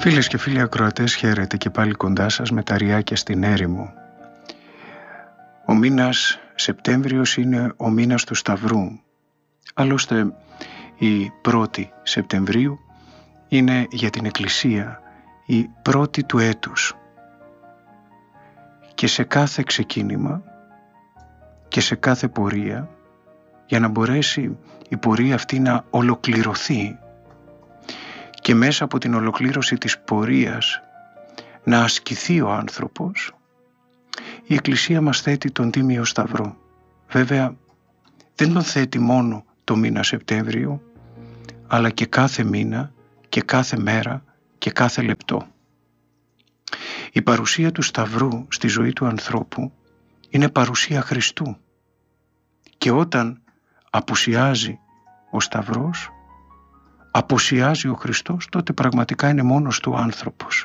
Φίλες και φίλοι ακροατές, χαίρετε και πάλι κοντά σας με τα ριάκια στην έρημο. Ο μήνας Σεπτέμβριος είναι ο μήνας του Σταυρού. Άλλωστε η 1η Σεπτεμβρίου είναι για την Εκκλησία η πρώτη του έτους. Και σε κάθε ξεκίνημα και σε κάθε πορεία, για να μπορέσει η πορεία αυτή να ολοκληρωθεί και μέσα από την ολοκλήρωση της πορείας να ασκηθεί ο άνθρωπος, η Εκκλησία μας θέτει τον Τίμιο Σταυρό. Βέβαια δεν τον θέτει μόνο το μήνα Σεπτέμβριο, αλλά και κάθε μήνα και κάθε μέρα και κάθε λεπτό. Η παρουσία του Σταυρού στη ζωή του ανθρώπου είναι παρουσία Χριστού, και όταν απουσιάζει ο Σταυρός, απουσιάζει ο Χριστός, τότε πραγματικά είναι μόνος του άνθρωπος.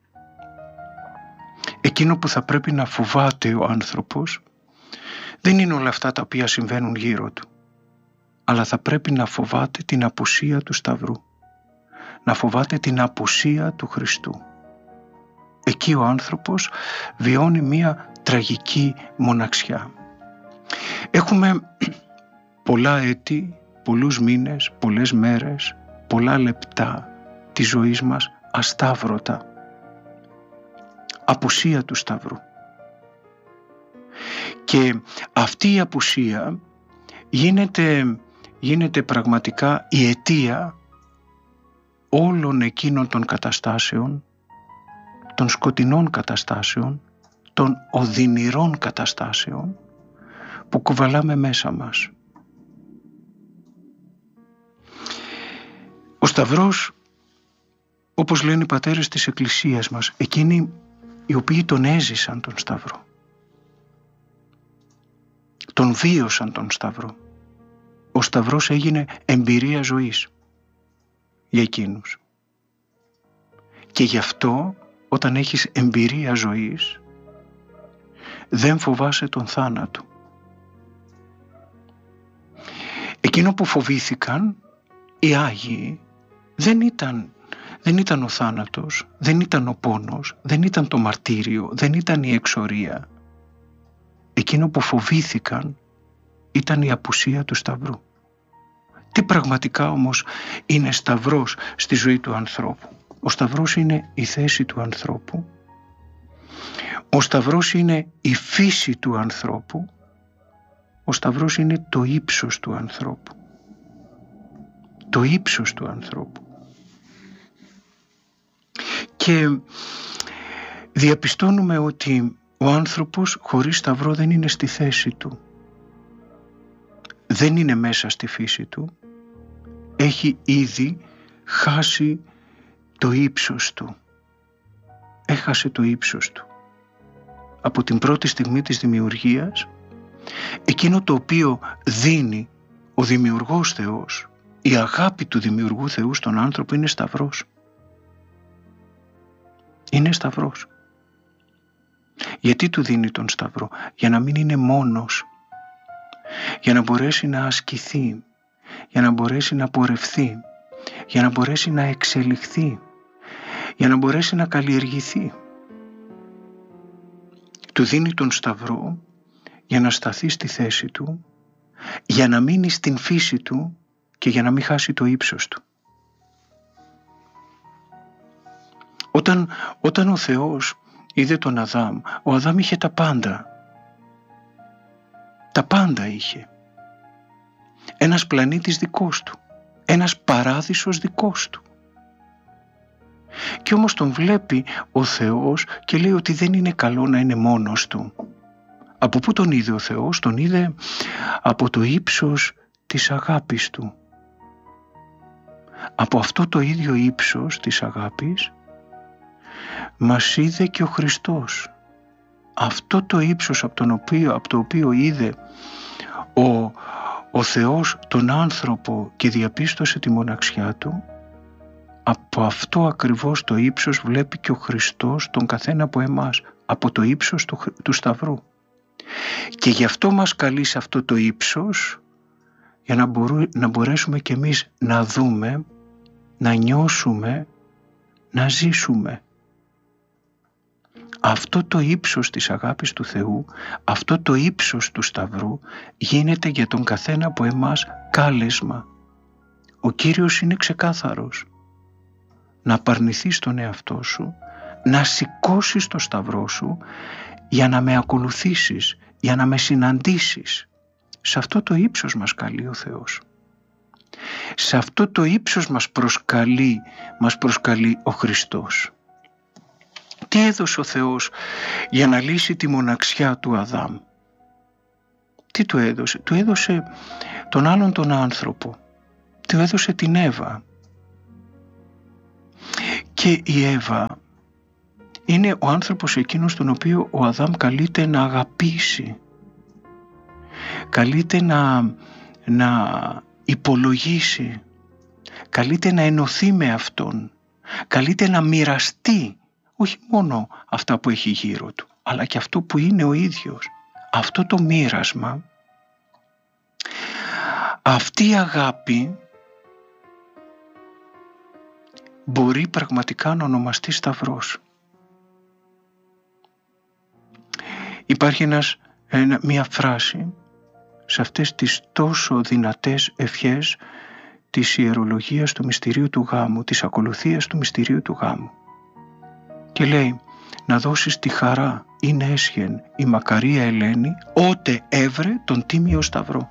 Εκείνο που θα πρέπει να φοβάται ο άνθρωπος δεν είναι όλα αυτά τα οποία συμβαίνουν γύρω του, αλλά θα πρέπει να φοβάται την απουσία του Σταυρού, να φοβάται την απουσία του Χριστού. Εκεί ο άνθρωπος βιώνει μία τραγική μοναξιά. Έχουμε πολλά έτη, πολλούς μήνες, πολλές μέρες, πολλά λεπτά της ζωής μας ασταύρωτα. Απουσία του Σταυρού. Και αυτή η απουσία γίνεται πραγματικά η αιτία όλων εκείνων των καταστάσεων, των σκοτεινών καταστάσεων, των οδυνηρών καταστάσεων που κουβαλάμε μέσα μας. Ο Σταυρός, όπως λένε οι πατέρες της Εκκλησίας μας, εκείνοι οι οποίοι τον έζησαν τον Σταυρό, τον βίωσαν τον Σταυρό. Ο Σταυρός έγινε εμπειρία ζωής για εκείνους. Και γι' αυτό όταν έχεις εμπειρία ζωής δεν φοβάσαι τον θάνατο. Εκείνο που φοβήθηκαν οι Άγιοι δεν ήταν ο θάνατος, δεν ήταν ο πόνος, δεν ήταν το μαρτύριο, δεν ήταν η εξορία. Εκείνο που φοβήθηκαν ήταν η απουσία του Σταυρού. Τι πραγματικά όμως είναι Σταυρός στη ζωή του ανθρώπου? Ο Σταυρός είναι η θέση του ανθρώπου. Ο Σταυρός είναι η φύση του ανθρώπου. Ο Σταυρός είναι το ύψος του ανθρώπου. Το ύψος του ανθρώπου. Και διαπιστώνουμε ότι ο άνθρωπος χωρίς Σταυρό δεν είναι στη θέση του. Δεν είναι μέσα στη φύση του. Έχει ήδη χάσει το ύψος του. Έχασε το ύψος του. Από την πρώτη στιγμή της δημιουργίας, εκείνο το οποίο δίνει ο Δημιουργός Θεός, η αγάπη του Δημιουργού Θεού στον άνθρωπο, είναι Σταυρός. Είναι Σταυρός. Γιατί του δίνει τον Σταυρό? Για να μην είναι μόνος, για να μπορέσει να ασκηθεί, για να μπορέσει να πορευθεί, για να μπορέσει να εξελιχθεί, για να μπορέσει να καλλιεργηθεί. Του δίνει τον Σταυρό για να σταθεί στη θέση του, για να μείνει στην φύση του και για να μην χάσει το ύψος του. Όταν ο Θεός είδε τον Αδάμ, ο Αδάμ είχε τα πάντα. Τα πάντα είχε. Ένας πλανήτης δικός του, ένας παράδεισος δικός του. Και όμως τον βλέπει ο Θεός και λέει ότι δεν είναι καλό να είναι μόνος του. Από πού τον είδε ο Θεός? Τον είδε από το ύψος της αγάπης του. Από αυτό το ίδιο ύψος της αγάπης μας είδε και ο Χριστός. Αυτό το ύψος από το οποίο είδε ο Θεός τον άνθρωπο και διαπίστωσε τη μοναξιά του, από αυτό ακριβώς το ύψος βλέπει και ο Χριστός τον καθένα από εμάς, από το ύψος του Σταυρού. Και γι' αυτό μας καλεί σε αυτό το ύψος, για να μπορέσουμε κι εμείς να δούμε, να νιώσουμε, να ζήσουμε. Αυτό το ύψος της αγάπης του Θεού, αυτό το ύψος του Σταυρού γίνεται για τον καθένα από εμάς κάλεσμα. Ο Κύριος είναι ξεκάθαρος. Να απαρνηθείς τον εαυτό σου, να σηκώσεις το Σταυρό σου για να με ακολουθήσεις, για να με συναντήσεις. Σε αυτό το ύψος μας καλεί ο Θεός. Σε αυτό το ύψος μας προσκαλεί ο Χριστός. Τι έδωσε ο Θεός για να λύσει τη μοναξιά του Αδάμ? Τι του έδωσε? Του έδωσε τον άλλον τον άνθρωπο. Του έδωσε την Εύα. Και η Εύα είναι ο άνθρωπος εκείνος τον οποίο ο Αδάμ καλείται να αγαπήσει. Καλείται να υπολογίσει. Καλείται να ενωθεί με αυτόν. Καλείται να μοιραστεί όχι μόνο αυτά που έχει γύρω του, αλλά και αυτό που είναι ο ίδιος. Αυτό το μοίρασμα, αυτή η αγάπη μπορεί πραγματικά να ονομαστεί Σταυρός. Υπάρχει μία φράση σε αυτές τις τόσο δυνατές ευχές της ιερολογίας του μυστηρίου του γάμου, της ακολουθίας του μυστηρίου του γάμου. Και λέει, να δώσεις τη χαρά είναι έσχεν η μακαρία Ελένη, ότε έβρε τον τίμιο Σταυρό.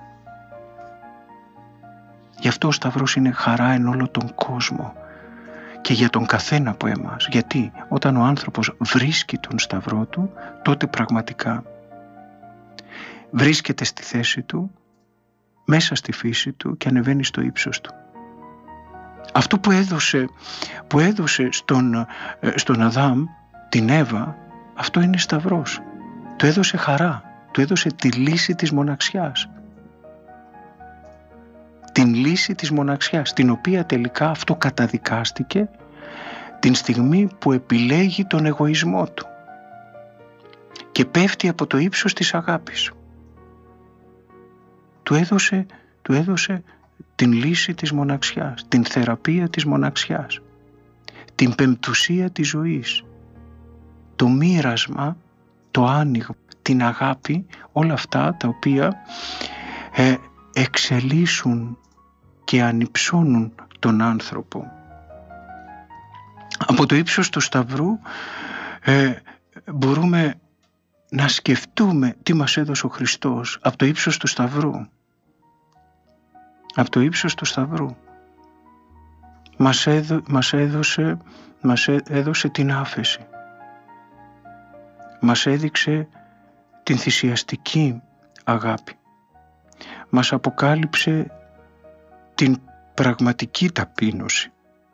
Γι' αυτό ο Σταυρός είναι χαρά εν όλο τον κόσμο και για τον καθένα από εμάς. Γιατί όταν ο άνθρωπος βρίσκει τον Σταυρό του, τότε πραγματικά βρίσκεται στη θέση του, μέσα στη φύση του και ανεβαίνει στο ύψος του. Αυτό που έδωσε στον Αδάμ, την Εύα, αυτό είναι Σταυρός. Του έδωσε χαρά, του έδωσε τη λύση της μοναξιάς. Την λύση της μοναξιάς, την οποία τελικά αυτό καταδικάστηκε την στιγμή που επιλέγει τον εγωισμό του και πέφτει από το ύψος της αγάπης. Του έδωσε την λύση της μοναξιάς, την θεραπεία της μοναξιάς, την πεμπτουσία της ζωής, το μοίρασμα, το άνοιγμα, την αγάπη, όλα αυτά τα οποία εξελίσσουν και ανυψώνουν τον άνθρωπο. Από το ύψος του Σταυρού μπορούμε να σκεφτούμε τι μας έδωσε ο Χριστός από το ύψος του Σταυρού. Από το ύψος του Σταυρού μας έδωσε την άφεση. Μας έδειξε την θυσιαστική αγάπη. Μας αποκάλυψε την πραγματική ταπείνωση.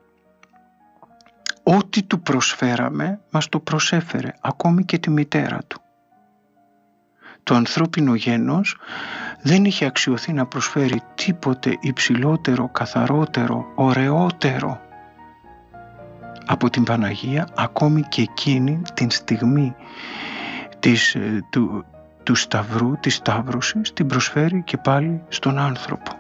Ό,τι του προσφέραμε μας το προσέφερε, ακόμη και τη μητέρα του. Το ανθρώπινο γένος δεν είχε αξιωθεί να προσφέρει τίποτε υψηλότερο, καθαρότερο, ωραιότερο από την Παναγία, ακόμη και εκείνη την στιγμή του Σταυρού, της Σταύρωσης, την προσφέρει και πάλι στον άνθρωπο.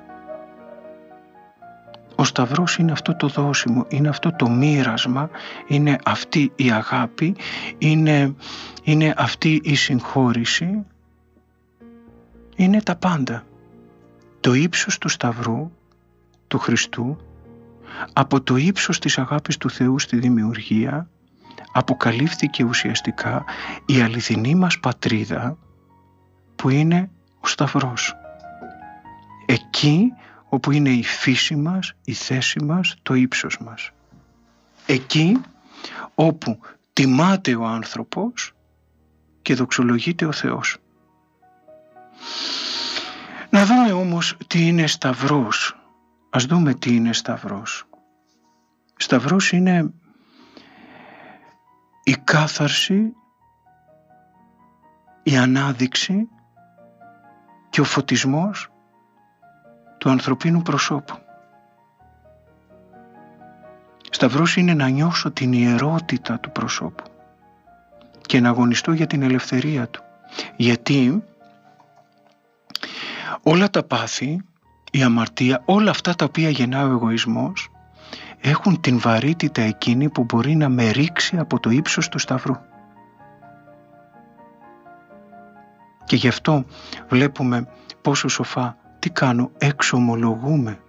Ο Σταυρός είναι αυτό το δώσιμο, είναι αυτό το μοίρασμα, είναι αυτή η αγάπη, είναι αυτή η συγχώρηση, είναι τα πάντα. Το ύψος του Σταυρού, του Χριστού, από το ύψος της αγάπης του Θεού στη δημιουργία, αποκαλύφθηκε ουσιαστικά η αληθινή μας πατρίδα, που είναι ο Σταυρός. Εκεί όπου είναι η φύση μας, η θέση μας, το ύψος μας. Εκεί όπου τιμάται ο άνθρωπος και δοξολογείται ο Θεός. Να δούμε όμως τι είναι Σταυρός. Ας δούμε τι είναι Σταυρός. Σταυρός είναι η κάθαρση, η ανάδειξη και ο φωτισμός του ανθρωπίνου προσώπου. Σταυρός είναι να νιώσω την ιερότητα του προσώπου και να αγωνιστώ για την ελευθερία του. Γιατί όλα τα πάθη, η αμαρτία, όλα αυτά τα οποία γεννά ο εγωισμός, έχουν την βαρύτητα εκείνη που μπορεί να με ρίξει από το ύψος του σταυρού. Και γι' αυτό βλέπουμε πόσο σοφά τι κάνω, εξομολογούμε.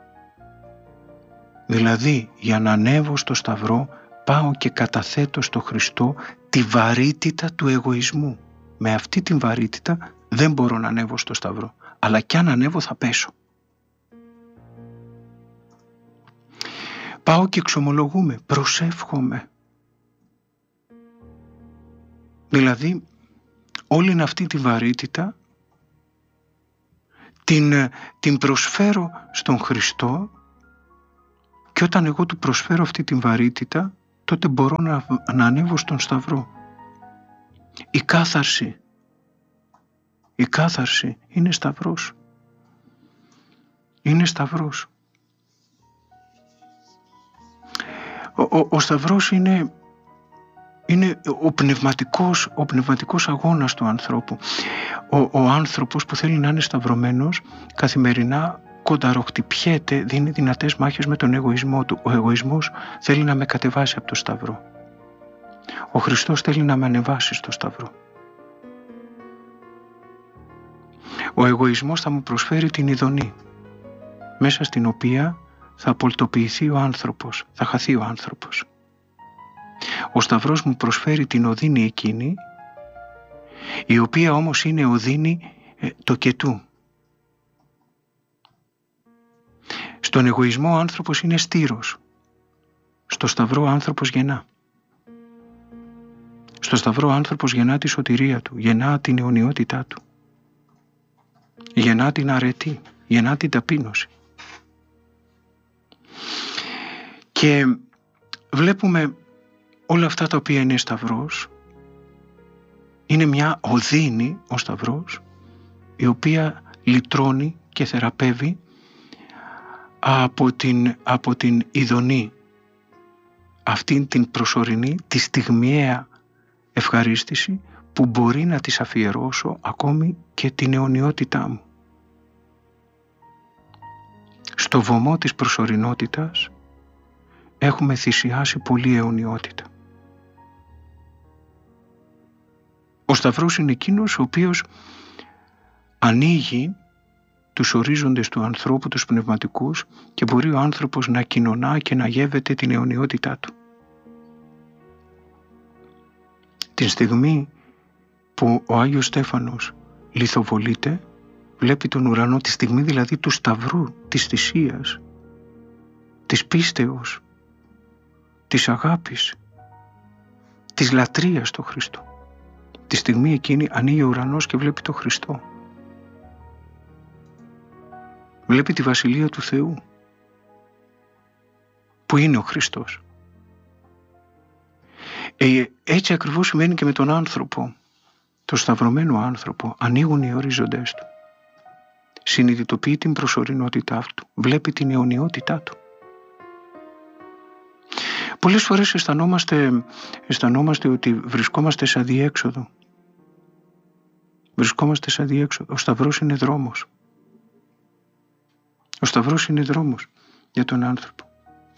Δηλαδή για να ανέβω στο σταυρό πάω και καταθέτω στο Χριστό τη βαρύτητα του εγωισμού. Με αυτή την βαρύτητα δεν μπορώ να ανέβω στο σταυρό, αλλά κι αν ανέβω θα πέσω. Πάω και εξομολογούμε, προσεύχομαι. Δηλαδή όλη αυτή τη βαρύτητα την προσφέρω στον Χριστό, και όταν εγώ του προσφέρω αυτή την βαρύτητα, τότε μπορώ να ανέβω στον σταυρό. Η κάθαρση είναι σταυρός. Είναι σταυρός. Ο σταυρός είναι ο πνευματικός αγώνας του ανθρώπου. Ο άνθρωπος που θέλει να είναι σταυρωμένος καθημερινά κονταροχτυπιέται, δίνει δυνατές μάχες με τον εγωισμό του. Ο εγωισμός θέλει να με κατεβάσει από το σταυρό. Ο Χριστός θέλει να με ανεβάσει στο σταυρό. Ο εγωισμός θα μου προσφέρει την ειδονή, μέσα στην οποία θα απολυτοποιηθεί ο άνθρωπος, θα χαθεί ο άνθρωπος. Ο σταυρός μου προσφέρει την οδύνη εκείνη, η οποία όμως είναι οδύνη το κετού. Στον εγωισμό ο άνθρωπος είναι στήρος. Στο σταυρό ο άνθρωπος γεννά. Στο σταυρό ο άνθρωπος γεννά τη σωτηρία του, γεννά την αιωνιότητά του. Γεννά την αρετή, γεννά την ταπείνωση. Και βλέπουμε όλα αυτά τα οποία είναι σταυρός, είναι μια οδύνη ο σταυρός, η οποία λυτρώνει και θεραπεύει από την ειδονή, αυτήν την προσωρινή, τη στιγμιαία ευχαρίστηση που μπορεί να της αφιερώσω ακόμη και την αιωνιότητά μου. Στο βωμό της προσωρινότητας έχουμε θυσιάσει πολλή αιωνιότητα. Ο σταυρός είναι εκείνος ο οποίος ανοίγει τους ορίζοντες του ανθρώπου, τους πνευματικούς, και μπορεί ο άνθρωπος να κοινωνά και να γεύεται την αιωνιότητά του. Την στιγμή που ο Άγιος Στέφανος λιθοβολείται, βλέπει τον ουρανό, τη στιγμή δηλαδή του σταυρού, της θυσίας, της πίστεως, της αγάπης, της λατρείας στο Χριστό. Τη στιγμή εκείνη ανοίγει ο ουρανός και βλέπει τον Χριστό. Βλέπει τη Βασιλεία του Θεού, που είναι ο Χριστός. Έτσι ακριβώς σημαίνει και με τον άνθρωπο, τον σταυρωμένο άνθρωπο. Ανοίγουν οι ορίζοντες του. Συνειδητοποιεί την προσωρινότητά του. Βλέπει την αιωνιότητά του. Πολλές φορές αισθανόμαστε ότι βρισκόμαστε σε αδιέξοδο. Βρισκόμαστε σε αδιέξοδο. Ο σταυρός είναι δρόμος. Ο σταυρός είναι δρόμος για τον άνθρωπο.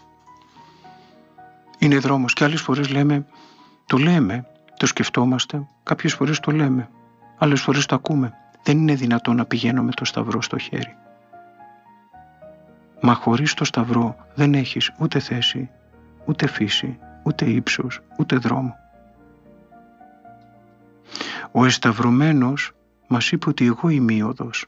Είναι δρόμος, και άλλες φορές το σκεφτόμαστε, κάποιες φορές το λέμε, άλλες φορές το ακούμε. Δεν είναι δυνατόν να πηγαίνω με το σταυρό στο χέρι. Μα χωρίς το σταυρό δεν έχεις ούτε θέση, ούτε φύση, ούτε ύψος, ούτε δρόμο. Ο εσταυρωμένος μας είπε ότι εγώ είμαι η οδός.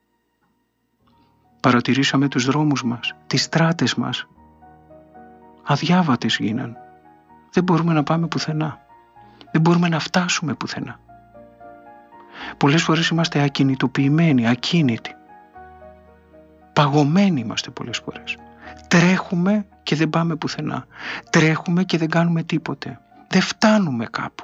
Παρατηρήσαμε τους δρόμους μας, τις στράτες μας. Αδιάβατες γίναν. Δεν μπορούμε να πάμε πουθενά. Δεν μπορούμε να φτάσουμε πουθενά. Πολλές φορές είμαστε ακινητοποιημένοι, ακίνητοι. Παγωμένοι είμαστε πολλές φορές. Τρέχουμε και δεν πάμε πουθενά. Τρέχουμε και δεν κάνουμε τίποτε. Δεν φτάνουμε κάπου.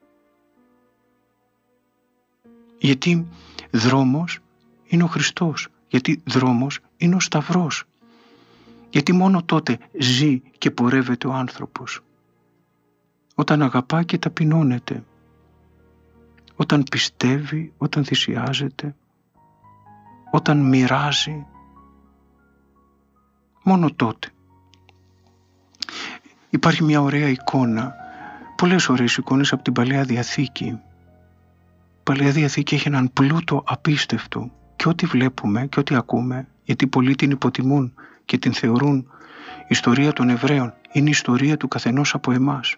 Γιατί δρόμος είναι ο Χριστός. Γιατί δρόμος είναι ο σταυρός. Γιατί μόνο τότε ζει και πορεύεται ο άνθρωπος. Όταν αγαπά και ταπεινώνεται. Όταν πιστεύει, όταν θυσιάζεται. Όταν μοιράζει. Μόνο τότε. Υπάρχει μια ωραία εικόνα, πολλές ωραίες εικόνες από την Παλαιά Διαθήκη. Η Παλαιά Διαθήκη έχει έναν πλούτο απίστευτο και ό,τι βλέπουμε και ό,τι ακούμε, γιατί πολλοί την υποτιμούν και την θεωρούν ιστορία των Εβραίων, είναι η ιστορία του καθενός από εμάς.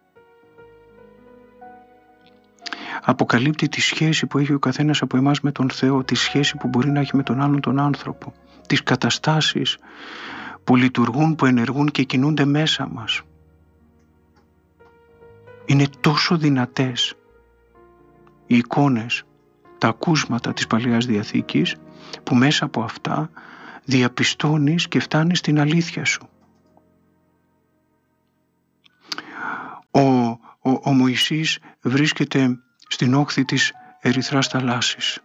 Αποκαλύπτει τη σχέση που έχει ο καθένας από εμάς με τον Θεό, τη σχέση που μπορεί να έχει με τον άλλον τον άνθρωπο, τις καταστάσεις που λειτουργούν, που ενεργούν και κινούνται μέσα μας. Είναι τόσο δυνατές οι εικόνες, τα ακούσματα της Παλαιάς Διαθήκης, που μέσα από αυτά διαπιστώνεις και φτάνεις στην αλήθεια σου. Ο Μωυσής βρίσκεται στην όχθη της ερυθράς θαλάσσης.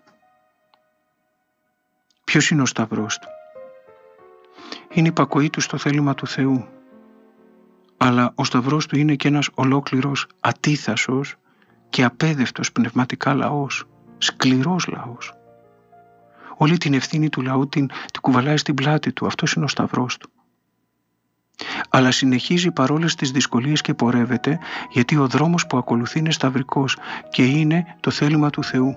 Ποιος είναι ο σταυρός του? Είναι η υπακοή του στο θέλημα του Θεού. Αλλά ο σταυρός του είναι και ένας ολόκληρος ατίθασος και απέδευτος πνευματικά λαός, σκληρός λαός. Όλη την ευθύνη του λαού την κουβαλάει στην πλάτη του. Αυτός είναι ο σταυρός του. Αλλά συνεχίζει παρόλες τις δυσκολίες και πορεύεται, γιατί ο δρόμος που ακολουθεί είναι σταυρικός και είναι το θέλημα του Θεού.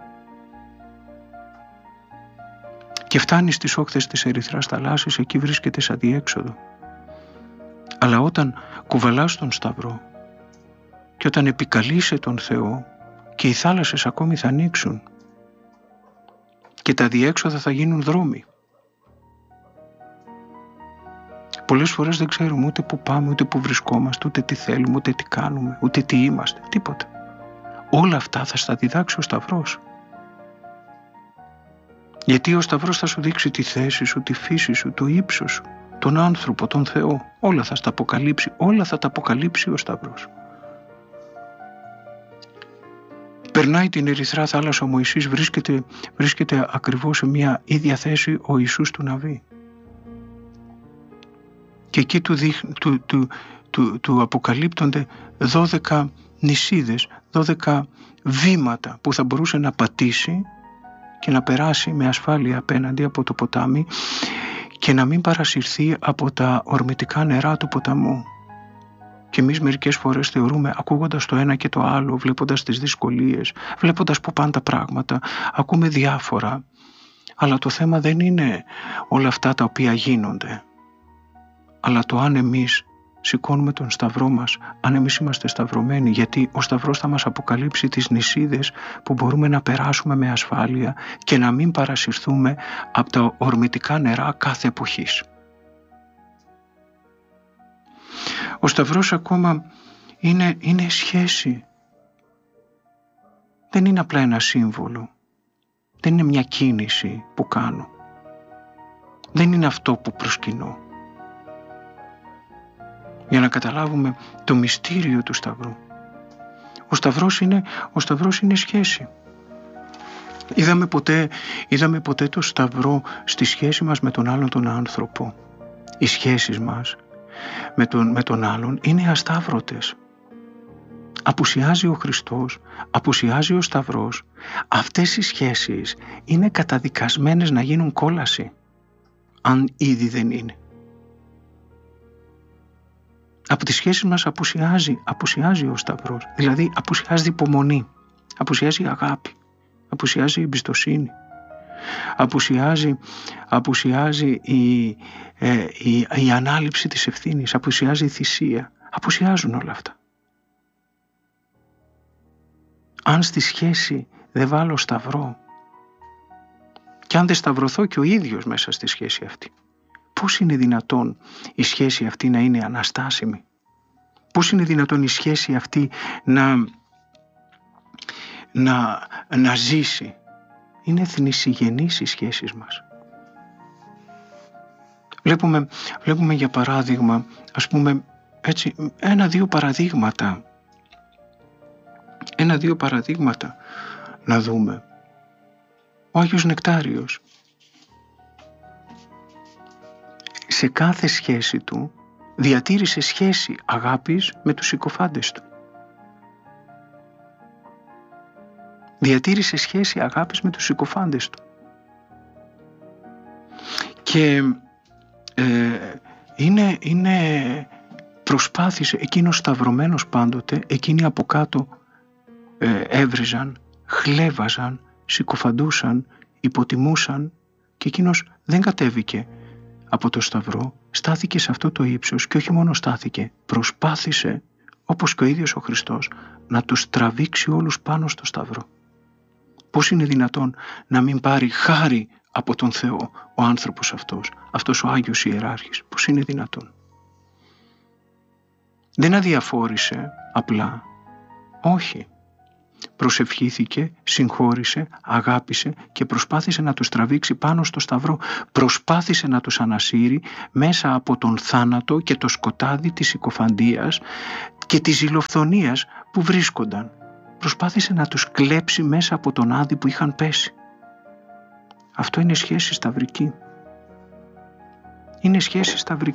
Και φτάνει στις όχθες της ερυθράς θαλάσσης, εκεί βρίσκεται σαν διέξοδο. Αλλά όταν κουβαλάς τον σταυρό και όταν επικαλείσαι τον Θεό, και οι θάλασσες ακόμη θα ανοίξουν και τα διέξοδα θα γίνουν δρόμοι. Πολλές φορές δεν ξέρουμε ούτε που πάμε, ούτε που βρισκόμαστε, ούτε τι θέλουμε, ούτε τι κάνουμε, ούτε τι είμαστε, τίποτα. Όλα αυτά θα στα διδάξει ο σταυρός. Γιατί ο σταυρός θα σου δείξει τη θέση σου, τη φύση σου, το ύψος σου, τον άνθρωπο, τον Θεό. Όλα θα στα αποκαλύψει, όλα θα τα αποκαλύψει ο σταυρός. Περνάει την ερυθρά θάλασσα ο Μωυσής, βρίσκεται ακριβώς σε μια ίδια θέση ο Ιησούς του Ναβί. Και εκεί του αποκαλύπτονται 12 νησίδες, 12 βήματα που θα μπορούσε να πατήσει και να περάσει με ασφάλεια απέναντι από το ποτάμι και να μην παρασυρθεί από τα ορμητικά νερά του ποταμού. Και εμείς μερικές φορές θεωρούμε, ακούγοντας το ένα και το άλλο, βλέποντας τις δυσκολίες, βλέποντας που πάνε τα πράγματα, ακούμε διάφορα. Αλλά το θέμα δεν είναι όλα αυτά τα οποία γίνονται, αλλά το αν εμείς σηκώνουμε τον σταυρό μας, αν εμείς είμαστε σταυρωμένοι, γιατί ο σταυρός θα μας αποκαλύψει τις νησίδες που μπορούμε να περάσουμε με ασφάλεια και να μην παρασυρθούμε από τα ορμητικά νερά κάθε εποχής. Ο σταυρός ακόμα είναι σχέση. Δεν είναι απλά ένα σύμβολο. Δεν είναι μια κίνηση που κάνω. Δεν είναι αυτό που προσκυνώ. Για να καταλάβουμε το μυστήριο του σταυρού. Ο σταυρός είναι σχέση. Είδαμε ποτέ το σταυρό στη σχέση μας με τον άλλον τον άνθρωπο? Οι σχέσεις μας με τον άλλον είναι ασταύρωτες. Απουσιάζει ο Χριστός, απουσιάζει ο σταυρός. Αυτές οι σχέσεις είναι καταδικασμένες να γίνουν κόλαση, αν ήδη δεν είναι. Από τις σχέσεις μας απουσιάζει ο σταυρός, δηλαδή απουσιάζει υπομονή, απουσιάζει η αγάπη, απουσιάζει η εμπιστοσύνη, απουσιάζει η ανάληψη της ευθύνης, απουσιάζει η θυσία, απουσιάζουν όλα αυτά. Αν στη σχέση δεν βάλω σταυρό και αν δεν σταυρωθώ και ο ίδιος μέσα στη σχέση αυτή, πώς είναι δυνατόν η σχέση αυτή να είναι αναστάσιμη? Πώς είναι δυνατόν η σχέση αυτή να ζήσει? Είναι θνησιγενείς οι σχέσεις μας. Βλέπουμε για παράδειγμα, ας πούμε έτσι, ένα-δύο παραδείγματα να δούμε. Ο Άγιος Νεκτάριος σε κάθε σχέση του διατήρησε σχέση αγάπης με τους συκοφάντες του. Διατήρησε σχέση αγάπης με τους συκοφάντες του. Και προσπάθησε, εκείνος σταυρωμένος πάντοτε, εκείνοι από κάτω έβριζαν, χλέβαζαν, συκοφαντούσαν, υποτιμούσαν και εκείνος δεν κατέβηκε από το σταυρό, στάθηκε σε αυτό το ύψος και όχι μόνο στάθηκε, προσπάθησε όπως και ο ίδιος ο Χριστός να τους τραβήξει όλους πάνω στο σταυρό. Πώς είναι δυνατόν να μην πάρει χάρη από τον Θεό ο άνθρωπος αυτός ο Άγιος Ιεράρχης? Πώς είναι δυνατόν? Δεν αδιαφόρησε απλά, όχι. Προσευχήθηκε, συγχώρησε, αγάπησε και προσπάθησε να τους τραβήξει πάνω στο σταυρό. Προσπάθησε να τους ανασύρει μέσα από τον θάνατο και το σκοτάδι της συκοφαντίας και της ζηλοφθονίας που βρίσκονταν. Προσπάθησε να τους κλέψει μέσα από τον άδη που είχαν πέσει. Αυτό είναι σχέση σταυρική. Είναι σχέση σταυρική.